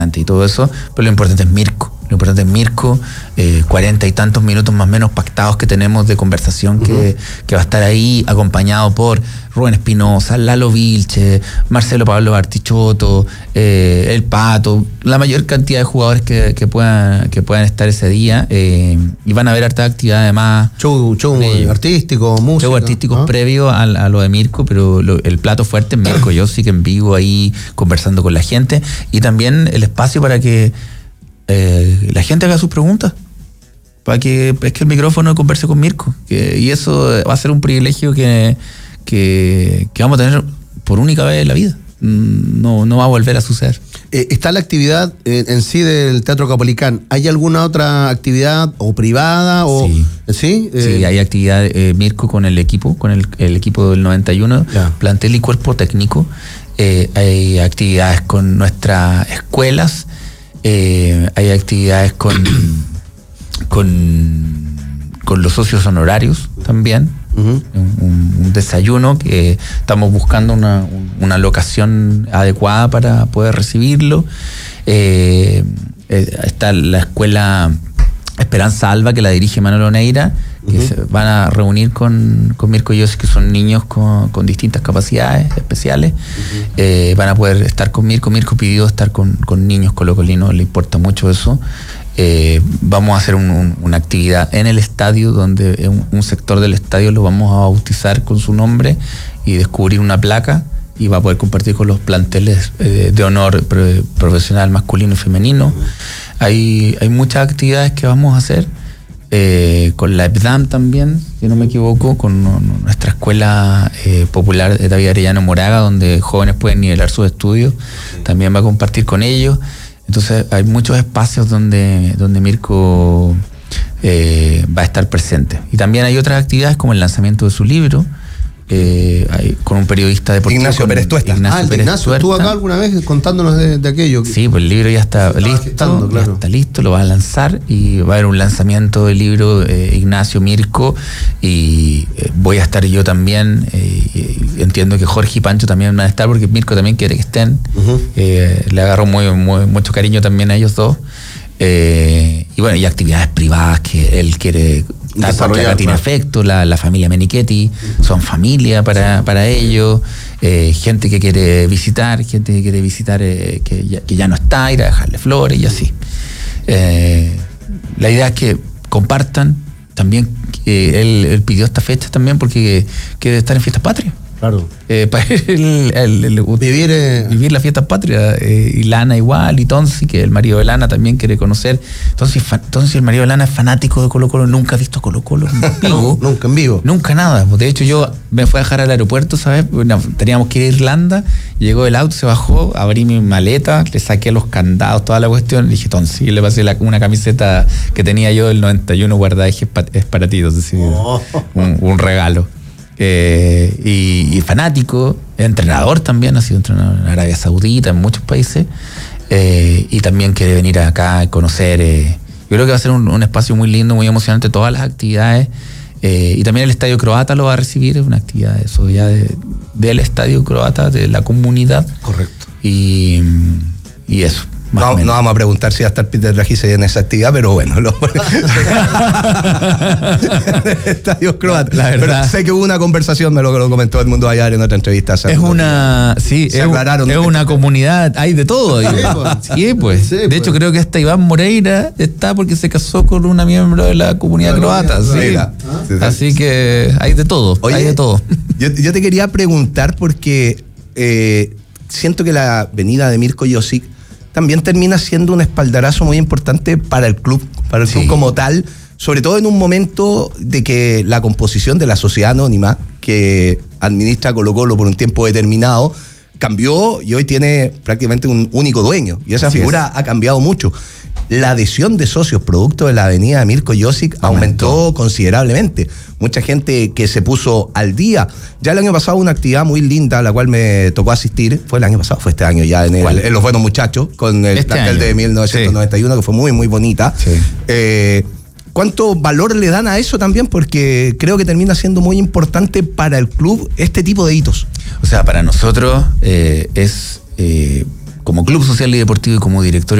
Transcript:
y todo eso, pero lo importante es Mirko. Lo importante es Mirko, 40 y tantos minutos más o menos pactados que tenemos de conversación que va a estar ahí, acompañado por Rubén Espinosa, Lalo Vilche, Marcelo Pablo Bartichotto, El Pato, la mayor cantidad de jugadores que puedan estar ese día, y van a haber harta actividad además. Show artístico, música. Show artísticos previo a lo de Mirko, pero el plato fuerte es Mirko Josic en vivo ahí conversando con la gente, y también el espacio para que la gente haga sus preguntas, para que pesque el micrófono y converse con Mirko, y eso va a ser un privilegio que vamos a tener por única vez en la vida. No va a volver a suceder. Está la actividad en sí del Teatro Caupolicán. ¿Hay alguna otra actividad o privada? Sí, hay actividad Mirko con el equipo, el equipo del 91, plantel y cuerpo técnico. Hay actividades con nuestras escuelas. Hay actividades con los socios honorarios también. Un desayuno que estamos buscando una locación adecuada para poder recibirlo. Está la escuela Esperanza Alba, que la dirige Manuel Oneira, que se van a reunir con Mirko Josic, que son niños con distintas capacidades especiales. Van a poder estar con Mirko. Mirko pidió estar con niños colocolinos, le importa mucho eso. Vamos a hacer una actividad en el estadio, donde un sector del estadio lo vamos a bautizar con su nombre y descubrir una placa, y va a poder compartir con los planteles de honor profesional masculino y femenino. Hay muchas actividades que vamos a hacer con la EPDAM también, si no me equivoco, con nuestra escuela popular de David Arellano Moraga, donde jóvenes pueden nivelar sus estudios. También va a compartir con ellos. Entonces hay muchos espacios donde Mirko va a estar presente. Y también hay otras actividades como el lanzamiento de su libro, con un periodista deportivo. Ignacio Pérez Tuesta. Ignacio estuvo acá alguna vez contándonos de aquello. Sí, pues el libro ya está listo, claro. Ya está listo, lo va a lanzar, y va a haber un lanzamiento del libro Ignacio, Mirko, y voy a estar yo también. Entiendo que Jorge y Pancho también van a estar, porque Mirko también quiere que estén. Le agarro mucho cariño también a ellos dos. Y bueno, y actividades privadas que él quiere porque acá tiene afecto, la familia Menichetti, son familia para ellos, gente que quiere visitar, que ya no está, ir a dejarle flores y así. La idea es que compartan también. Él pidió esta fecha también porque quiere estar en Fiestas Patrias. Claro. Para vivir la fiesta patria. Y Lana igual, y Tonsi, que el marido de Lana también quiere conocer. Entonces el marido de Lana es fanático de Colo-Colo, nunca ha visto a Colo-Colo en vivo. Nunca en vivo. Nunca nada. De hecho, yo me fui a dejar al aeropuerto, ¿sabes? Teníamos que ir a Irlanda, llegó el auto, se bajó, abrí mi maleta, le saqué los candados, toda la cuestión, le dije, Tonsi, le pasé una camiseta que tenía yo del 91 guardada, dije, es para ti, entonces, un regalo. Y fanático, entrenador también, ha sido entrenador en Arabia Saudita, en muchos países, y también quiere venir acá a conocer. Yo creo que va a ser un espacio muy lindo, muy emocionante, todas las actividades, y también el Estadio Croata lo va a recibir, es una actividad de eso, ya del Estadio Croata, de la comunidad. Correcto. Y eso. No vamos a preguntar si va a estar Peter Rajise en esa actividad, pero bueno. Estadio Croata. La verdad. Pero sé que hubo una conversación, me lo comentó Edmundo Vallar en otra entrevista. Es una comunidad, hay de todo. Sí, pues. De hecho, creo que hasta Iván Moreira está porque se casó con una miembro de la comunidad croata. Sí. Así que hay de todo. Oye, hay de todo. Yo te quería preguntar porque siento que la venida de Mirko Josic también termina siendo un espaldarazo muy importante para el club como tal, sobre todo en un momento de que la composición de la sociedad anónima que administra Colo-Colo por un tiempo determinado cambió y hoy tiene prácticamente un único dueño, y esa figura ha cambiado mucho. La adhesión de socios producto de la venida de Mirko Josic aumentó considerablemente. Mucha gente que se puso al día. Ya el año pasado una actividad muy linda a la cual me tocó asistir. Fue el año pasado, fue este año ya en Los Buenos Muchachos, con el plantel de 1991, que fue muy, muy bonita. Sí. ¿Cuánto valor le dan a eso también? Porque creo que termina siendo muy importante para el club este tipo de hitos. O sea, para nosotros es como Club Social y Deportivo y como directorio